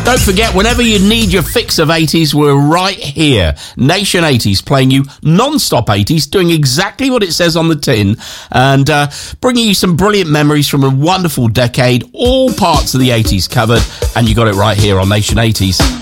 Don't forget, whenever you need your fix of 80s, we're right here. Nation 80s, playing you non-stop 80s, doing exactly what it says on the tin, and bringing you some brilliant memories from a wonderful decade, all parts of the 80s covered, and you got it right here on Nation 80s.